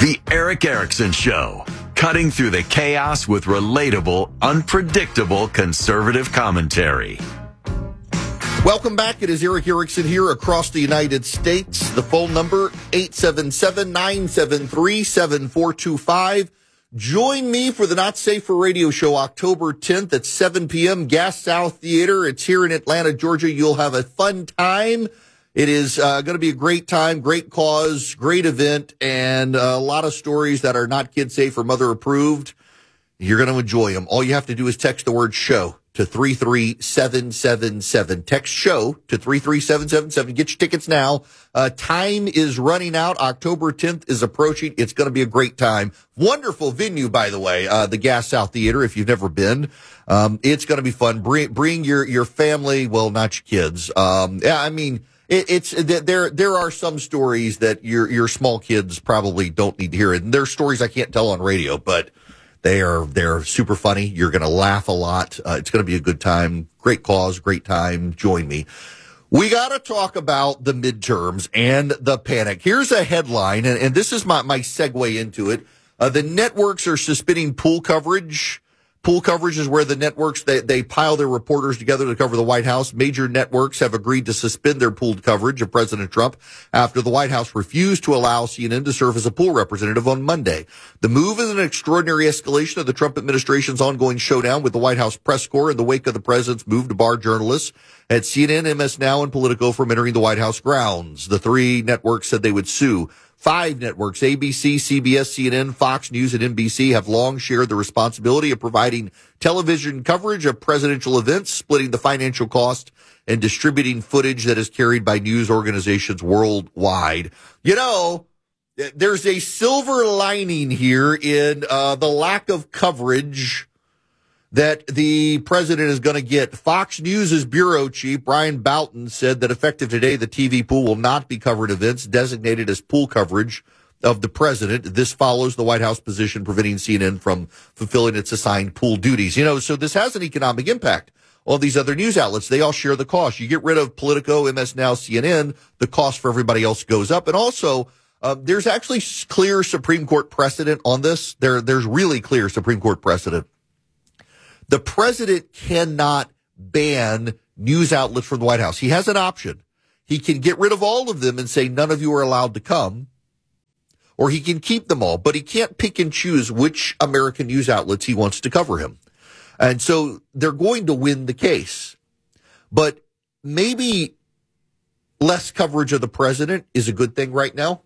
The Eric Erickson Show, cutting through the chaos with relatable, unpredictable conservative commentary. Welcome back. It is Eric Erickson here across the United States. The phone number, 877-973-7425. Join me for the Not Safe for Radio show October 10th at 7 p.m. Gas South Theater. It's here in Atlanta, Georgia. You'll have a fun time. It is going to be a great time, great cause, great event, and a lot of stories that are not kid safe or mother approved. You're going to enjoy them. All you have to do is text the word show to 33777. Text show to 33777. Get your tickets now. Time is running out. October 10th is approaching. It's going to be a great time. Wonderful venue, by the way, the Gas South Theater, if you've never been. It's going to be fun. Bring your family. Well, not your kids. There are some stories that your small kids probably don't need to hear it. And there's stories I can't tell on radio, but they're super funny. You're going to laugh a lot. It's going to be a good time. Great cause, great time. Join me. We got to talk about the midterms and the panic. Here's a headline, and this is my segue into it. The networks are suspending pool coverage. Pool coverage is where the networks, they pile their reporters together to cover the White House. Major networks have agreed to suspend their pooled coverage of President Trump after the White House refused to allow CNN to serve as a pool representative on Monday. The move is an extraordinary escalation of the Trump administration's ongoing showdown with the White House press corps in the wake of the president's move to bar journalists at CNN, MS Now, and Politico from entering the White House grounds. The three networks said they would sue. 5 networks, ABC, CBS, CNN, Fox News, and NBC, have long shared the responsibility of providing television coverage of presidential events, splitting the financial cost, and distributing footage that is carried by news organizations worldwide. You know, there's a silver lining here in the lack of coverage that the president is going to get. Fox News' bureau chief, Brian Boughton, said that effective today, the TV pool will not be covered events designated as pool coverage of the president. This follows the White House position preventing CNN from fulfilling its assigned pool duties. You know, so this has an economic impact on these other news outlets. They all share the cost. You get rid of Politico, MS Now, CNN, the cost for everybody else goes up. And also, there's actually clear Supreme Court precedent on this. There's really clear Supreme Court precedent. The president cannot ban news outlets from the White House. He has an option. He can get rid of all of them and say none of you are allowed to come, or he can keep them all, but he can't pick and choose which American news outlets he wants to cover him. And so they're going to win the case. But maybe less coverage of the president is a good thing right now,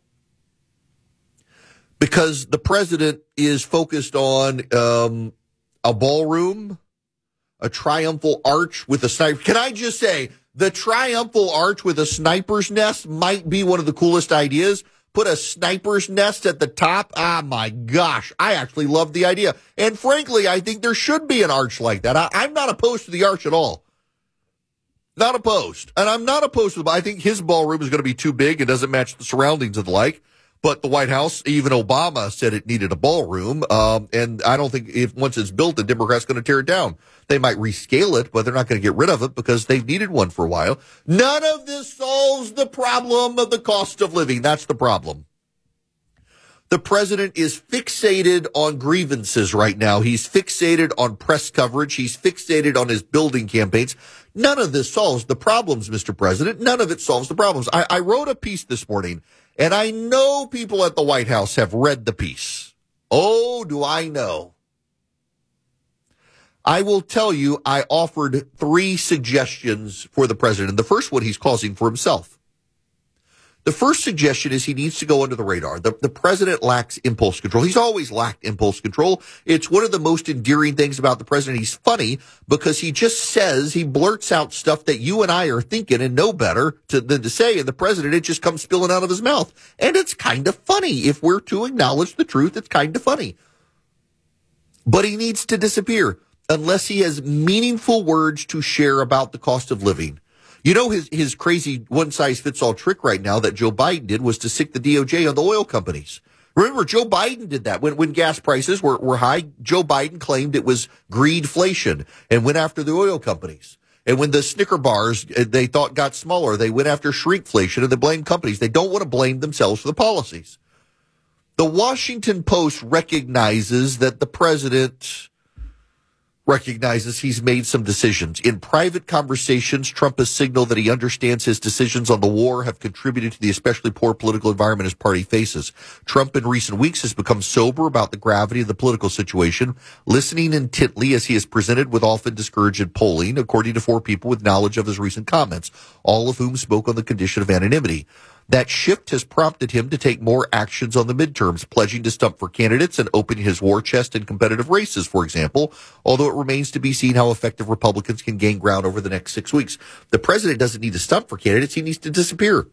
because the president is focused on a ballroom, a triumphal arch with a sniper. Can I just say, the triumphal arch with a sniper's nest might be one of the coolest ideas. Put a sniper's nest at the top. Ah, my gosh. I actually love the idea. And frankly, I think there should be an arch like that. I'm not opposed to the arch at all. Not opposed. And I'm not opposed to it. I think his ballroom is going to be too big. It doesn't match the surroundings of the like. But the White House, even Obama said it needed a ballroom. And I don't think once it's built, the Democrats are going to tear it down. They might rescale it, but they're not going to get rid of it because they've needed one for a while. None of this solves the problem of the cost of living. That's the problem. The president is fixated on grievances right now. He's fixated on press coverage. He's fixated on his building campaigns. None of this solves the problems, Mr. President. None of it solves the problems. I wrote a piece this morning, and I know people at the White House have read the piece. Oh, do I know? I will tell you, I offered 3 suggestions for the president. The first one he's causing for himself. The first suggestion is he needs to go under the radar. The president lacks impulse control. He's always lacked impulse control. It's one of the most endearing things about the president. He's funny because he just says, he blurts out stuff that you and I are thinking and know better than to say. And the president, it just comes spilling out of his mouth. And it's kind of funny. If we're to acknowledge the truth, it's kind of funny. But he needs to disappear unless he has meaningful words to share about the cost of living. You know, his crazy one-size-fits-all trick right now that Joe Biden did was to sick the DOJ on the oil companies. Remember, Joe Biden did that. When gas prices were high, Joe Biden claimed it was greedflation and went after the oil companies. And when the Snicker bars they thought got smaller, they went after shrinkflation and they blamed companies. They don't want to blame themselves for the policies. The Washington Post recognizes that the president recognizes he's made some decisions. In private conversations, Trump has signaled that he understands his decisions on the war have contributed to the especially poor political environment his party faces. Trump in recent weeks has become sober about the gravity of the political situation, listening intently as he is presented with often discouraged polling, according to 4 people with knowledge of his recent comments, all of whom spoke on the condition of anonymity. That shift has prompted him to take more actions on the midterms, pledging to stump for candidates and opening his war chest in competitive races, for example, although it remains to be seen how effective Republicans can gain ground over the next 6 weeks. The president doesn't need to stump for candidates. He needs to disappear.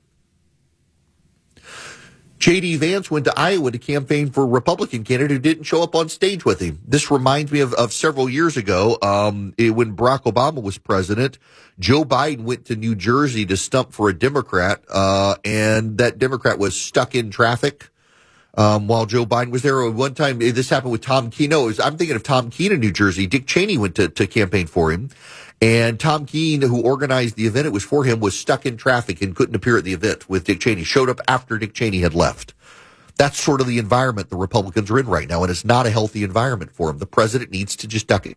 J.D. Vance went to Iowa to campaign for a Republican candidate who didn't show up on stage with him. This reminds me of several years ago when Barack Obama was president. Joe Biden went to New Jersey to stump for a Democrat, and that Democrat was stuck in traffic while Joe Biden was there. One time, this happened with Tom Keene. I'm thinking of Tom Keene in New Jersey. Dick Cheney went to campaign for him. And Tom Keene, who organized the event it was for him, was stuck in traffic and couldn't appear at the event with Dick Cheney. Showed up after Dick Cheney had left. That's sort of the environment the Republicans are in right now, and it's not a healthy environment for them. The president needs to just duck it.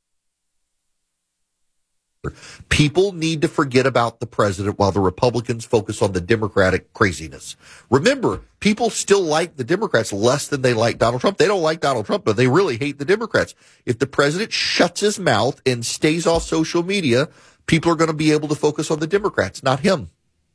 People need to forget about the president while the Republicans focus on the Democratic craziness. Remember, people still like the Democrats less than they like Donald Trump. They don't like Donald Trump, but they really hate the Democrats. If the president shuts his mouth and stays off social media, people are going to be able to focus on the Democrats, not him.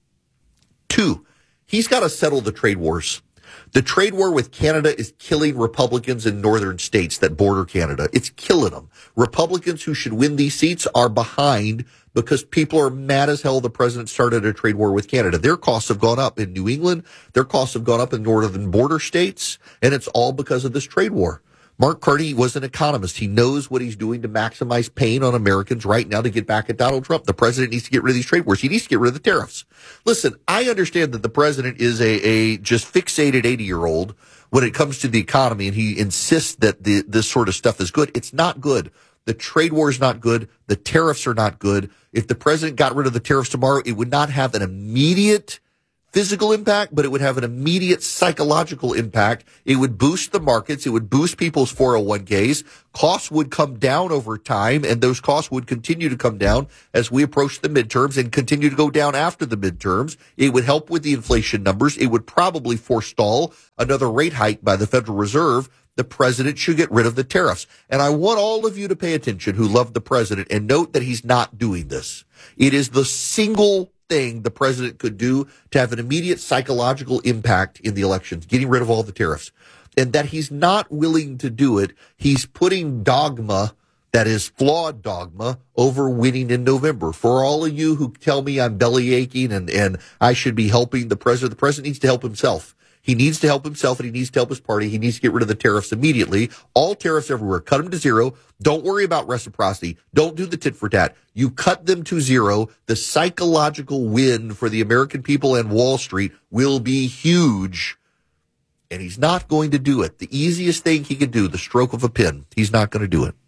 2, he's got to settle the trade wars. The trade war with Canada is killing Republicans in northern states that border Canada. It's killing them. Republicans who should win these seats are behind because people are mad as hell the president started a trade war with Canada. Their costs have gone up in New England. Their costs have gone up in northern border states, and it's all because of this trade war. Mark Carney was an economist. He knows what he's doing to maximize pain on Americans right now to get back at Donald Trump. The president needs to get rid of these trade wars. He needs to get rid of the tariffs. Listen, I understand that the president is a just fixated 80-year-old when it comes to the economy, and he insists that this sort of stuff is good. It's not good. The trade war is not good. The tariffs are not good. If the president got rid of the tariffs tomorrow, it would not have an immediate physical impact, but it would have an immediate psychological impact. It would boost the markets. It would boost people's 401ks. Costs would come down over time, and those costs would continue to come down as we approach the midterms and continue to go down after the midterms. It would help with the inflation numbers. It would probably forestall another rate hike by the Federal Reserve. The president should get rid of the tariffs. And I want all of you to pay attention who love the president and note that he's not doing this. It is the single thing the president could do to have an immediate psychological impact in the elections, getting rid of all the tariffs. And that he's not willing to do it. He's putting dogma, that is flawed dogma, over winning in November. For all of you who tell me I'm belly aching and I should be helping the president needs to help himself. He needs to help himself, and he needs to help his party. He needs to get rid of the tariffs immediately. All tariffs everywhere. Cut them to zero. Don't worry about reciprocity. Don't do the tit for tat. You cut them to zero. The psychological win for the American people and Wall Street will be huge. And he's not going to do it. The easiest thing he can do, the stroke of a pen, he's not going to do it.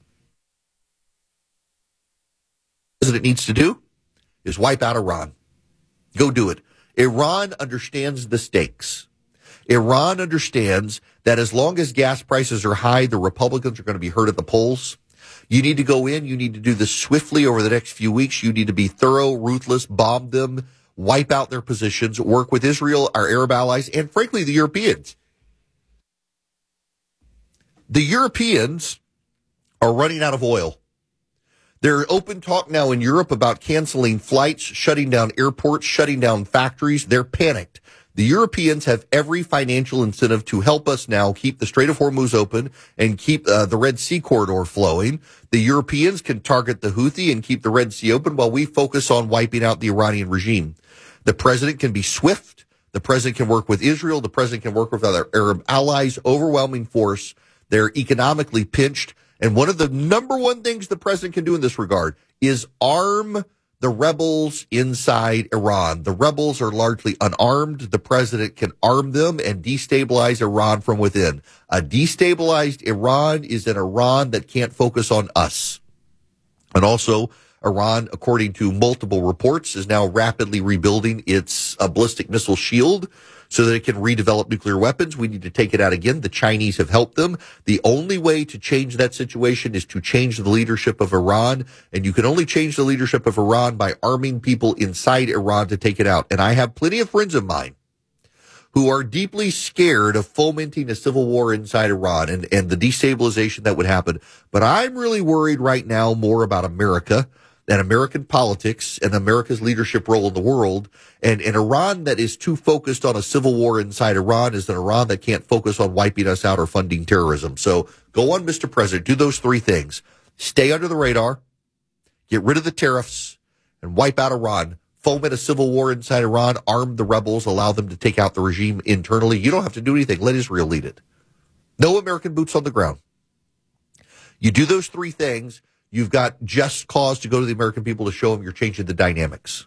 What the president needs to do is wipe out Iran. Go do it. Iran understands the stakes. Iran understands that as long as gas prices are high, the Republicans are going to be hurt at the polls. You need to go in. You need to do this swiftly over the next few weeks. You need to be thorough, ruthless, bomb them, wipe out their positions, work with Israel, our Arab allies, and frankly, the Europeans. The Europeans are running out of oil. There's open talk now in Europe about canceling flights, shutting down airports, shutting down factories. They're panicked. The Europeans have every financial incentive to help us now keep the Strait of Hormuz open and keep the Red Sea corridor flowing. The Europeans can target the Houthi and keep the Red Sea open while we focus on wiping out the Iranian regime. The president can be swift. The president can work with Israel. The president can work with other Arab allies. Overwhelming force. They're economically pinched. And one of the number one things the president can do in this regard is arm the rebels inside Iran. The rebels are largely unarmed. The president can arm them and destabilize Iran from within. A destabilized Iran is an Iran that can't focus on us. And also, Iran, according to multiple reports, is now rapidly rebuilding its ballistic missile shield so that it can redevelop nuclear weapons. We need to take it out again. The Chinese have helped them. The only way to change that situation is to change the leadership of Iran. And you can only change the leadership of Iran by arming people inside Iran to take it out. And I have plenty of friends of mine who are deeply scared of fomenting a civil war inside Iran and the destabilization that would happen. But I'm really worried right now more about America and American politics and America's leadership role in the world. And an Iran that is too focused on a civil war inside Iran is an Iran that can't focus on wiping us out or funding terrorism. So go on, Mr. President, do those three things. Stay under the radar, get rid of the tariffs, and wipe out Iran. Foment a civil war inside Iran, arm the rebels, allow them to take out the regime internally. You don't have to do anything. Let Israel lead it. No American boots on the ground. You do those three things, you've got just cause to go to the American people to show them you're changing the dynamics.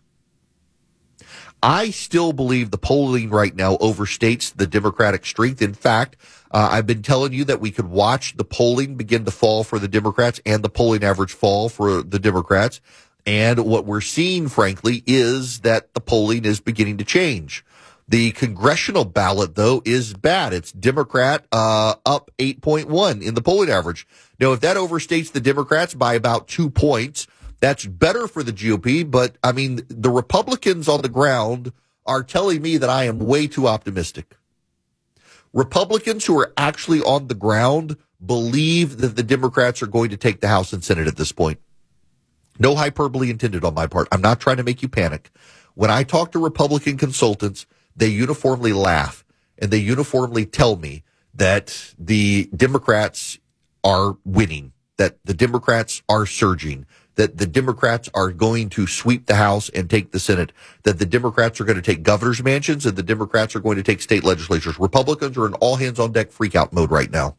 I still believe the polling right now overstates the Democratic strength. In fact, I've been telling you that we could watch the polling begin to fall for the Democrats and the polling average fall for the Democrats. And what we're seeing, frankly, is that the polling is beginning to change. The congressional ballot, though, is bad. It's Democrat up 8.1 in the polling average. Now, if that overstates the Democrats by about 2 points, that's better for the GOP. But, I mean, the Republicans on the ground are telling me that I am way too optimistic. Republicans who are actually on the ground believe that the Democrats are going to take the House and Senate at this point. No hyperbole intended on my part. I'm not trying to make you panic. When I talk to Republican consultants, they uniformly laugh and they uniformly tell me that the Democrats are winning, that the Democrats are surging, that the Democrats are going to sweep the House and take the Senate, that the Democrats are going to take governor's mansions and the Democrats are going to take state legislatures. Republicans are in all hands on deck freakout mode right now.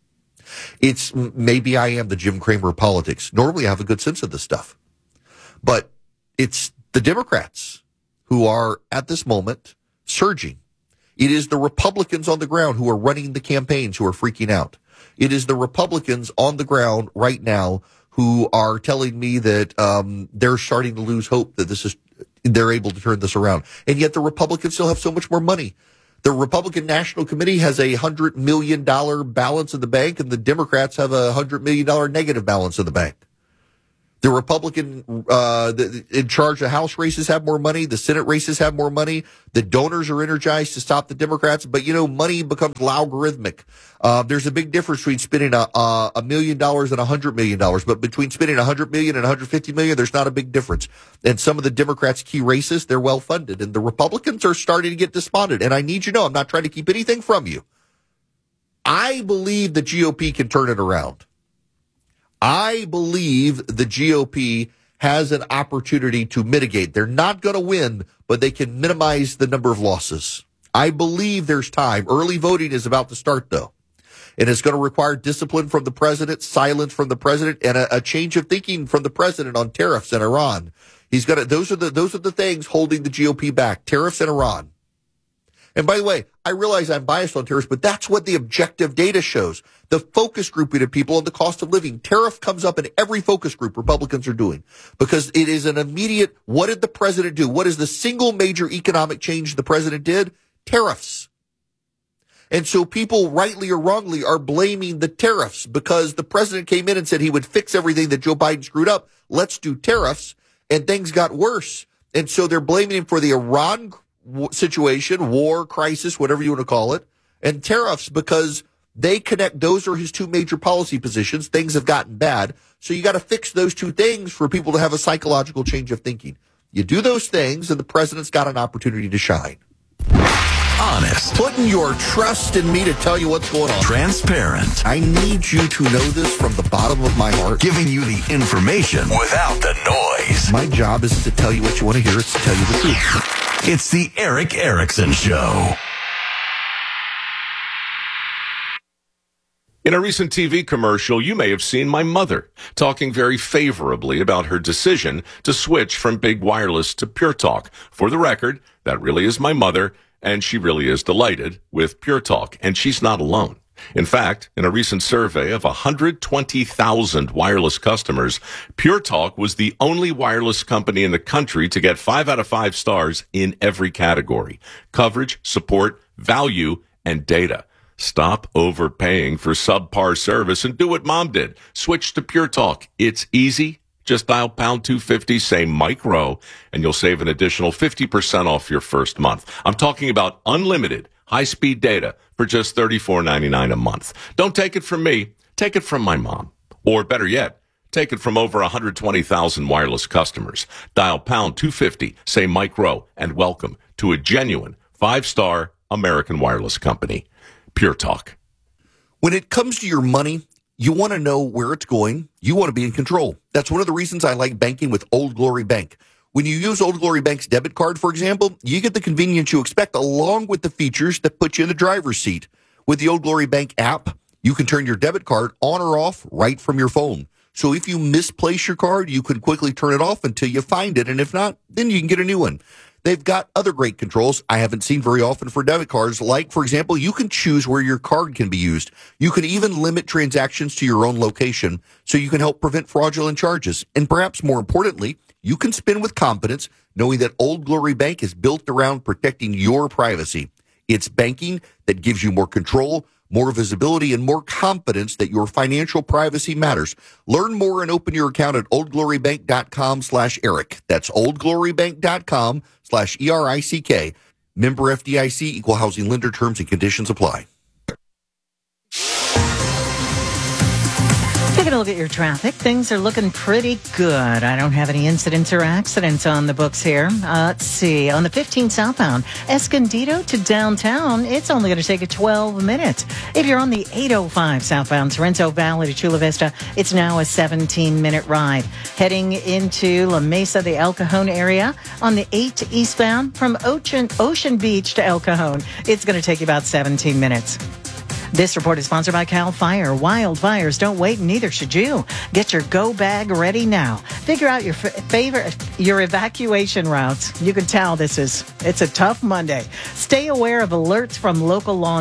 It's maybe I am the Jim Cramer of politics. Normally I have a good sense of this stuff, but it's the Democrats who are at this moment surging. It is the Republicans on the ground who are running the campaigns who are freaking out. It is the Republicans on the ground right now who are telling me that they're starting to lose hope that they're able to turn this around. And yet the Republicans still have so much more money. The Republican National Committee has $100 million balance in the bank, and the Democrats have $100 million negative balance in the bank. The Republican in charge of House races have more money. The Senate races have more money. The donors are energized to stop the Democrats. But, money becomes logarithmic. There's a big difference between spending $1 million and $100 million. But between spending $100 million and $150 million, there's not a big difference. And some of the Democrats' key races, they're well funded. And the Republicans are starting to get despondent. And I need you to know, I'm not trying to keep anything from you. I believe the GOP can turn it around. I believe the GOP has an opportunity to mitigate. They're not going to win, but they can minimize the number of losses. I believe there's time. Early voting is about to start, though. And it's going to require discipline from the president, silence from the president, and a change of thinking from the president on tariffs and Iran. Those are the things holding the GOP back, tariffs and Iran. And by the way, I realize I'm biased on tariffs, but that's what the objective data shows. The focus grouping of people on the cost of living. Tariff comes up in every focus group Republicans are doing because it is an immediate, what did the president do? What is the single major economic change the president did? Tariffs. And so people, rightly or wrongly, are blaming the tariffs because the president came in and said he would fix everything that Joe Biden screwed up. Let's do tariffs. And things got worse. And so they're blaming him for the Iran situation, war, crisis, whatever you want to call it, and tariffs because they connect. Those are his two major policy positions. Things have gotten bad. So you got to fix those two things for people to have a psychological change of thinking. You do those things and the president's got an opportunity to shine. Honest. Putting your trust in me to tell you what's going on. Transparent. I need you to know this from the bottom of my heart. Giving you the information without the noise. My job isn't to tell you what you want to hear. It's to tell you the truth. It's the Erick Erickson Show. In a recent TV commercial, you may have seen my mother talking very favorably about her decision to switch from big wireless to Pure Talk. For the record, that really is my mother, and she really is delighted with Pure Talk, and she's not alone. In fact, in a recent survey of 120,000 wireless customers, Pure Talk was the only wireless company in the country to get 5 out of 5 stars in every category: coverage, support, value, and data. Stop overpaying for subpar service and do what Mom did. Switch to Pure Talk. It's easy. Just dial pound 250, say Mike Rowe, and you'll save an additional 50% off your first month. I'm talking about unlimited high-speed data for just $34.99 a month. Don't take it from me. Take it from my mom. Or better yet, take it from over 120,000 wireless customers. Dial pound 250, say Mike Rowe, and welcome to a genuine 5-star American wireless company. Pure Talk. When it comes to your money, you want to know where it's going. You want to be in control. That's one of the reasons I like banking with Old Glory Bank. When you use Old Glory Bank's debit card, for example, you get the convenience you expect along with the features that put you in the driver's seat. With the Old Glory Bank app, you can turn your debit card on or off right from your phone. So if you misplace your card, you can quickly turn it off until you find it. And if not, then you can get a new one. They've got other great controls I haven't seen very often for debit cards. Like, for example, you can choose where your card can be used. You can even limit transactions to your own location so you can help prevent fraudulent charges. And perhaps more importantly, you can spend with confidence knowing that Old Glory Bank is built around protecting your privacy. It's banking that gives you more control, more visibility, and more confidence that your financial privacy matters. Learn more and open your account at oldglorybank.com/Eric. That's oldglorybank.com/ERICK. Member FDIC, equal housing lender. Terms and conditions apply. Taking a look at your traffic, things are looking pretty good. I don't have any incidents or accidents on the books here. Let's see. On the 15 southbound, Escondido to downtown, it's only going to take 12 minutes. If you're on the 805 southbound, Sorrento Valley to Chula Vista, it's now a 17-minute ride. Heading into La Mesa, the El Cajon area, on the 8 eastbound from Ocean Beach to El Cajon, it's going to take you about 17 minutes. This report is sponsored by CAL FIRE. Wildfires don't wait, neither should you. Get your go bag ready now. Figure out your evacuation routes. You can tell it's a tough Monday. Stay aware of alerts from local law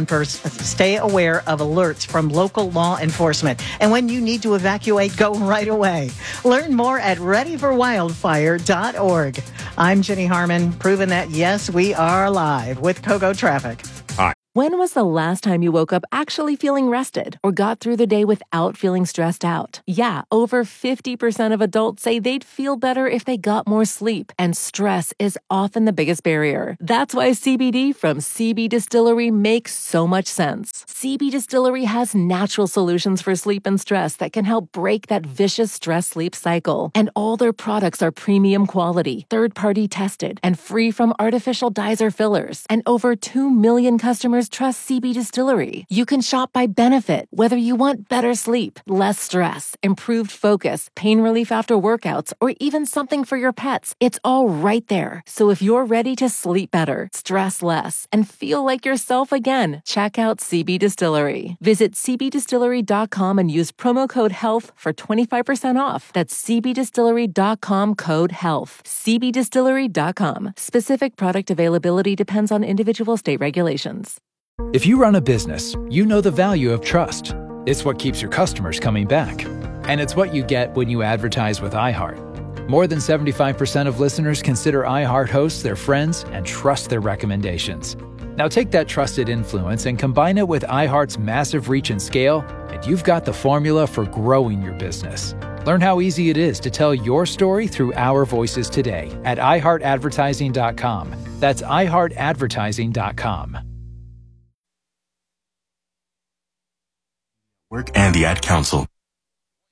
enforcement. And when you need to evacuate, go right away. Learn more at readyforwildfire.org. I'm Jenny Harmon, proving that yes, we are live with KOGO Traffic. When was the last time you woke up actually feeling rested or got through the day without feeling stressed out? Yeah, over 50% of adults say they'd feel better if they got more sleep, and stress is often the biggest barrier. That's why CBD from CB Distillery makes so much sense. CB Distillery has natural solutions for sleep and stress that can help break that vicious stress-sleep cycle. And all their products are premium quality, third-party tested, and free from artificial dyes or fillers. And over 2 million customers trust CB Distillery. You can shop by benefit, whether you want better sleep, less stress, improved focus, pain relief after workouts, or even something for your pets. It's all right there. So if you're ready to sleep better, stress less, and feel like yourself again, check out CB Distillery. Visit cbdistillery.com and use promo code HEALTH for 25% off. That's cbdistillery.com, code HEALTH. cbdistillery.com. Specific product availability depends on individual state regulations. If you run a business, you know the value of trust. It's what keeps your customers coming back. And it's what you get when you advertise with iHeart. More than 75% of listeners consider iHeart hosts their friends and trust their recommendations. Now take that trusted influence and combine it with iHeart's massive reach and scale, and you've got the formula for growing your business. Learn how easy it is to tell your story through our voices today at iHeartAdvertising.com. That's iHeartAdvertising.com. Work and the Ad Council.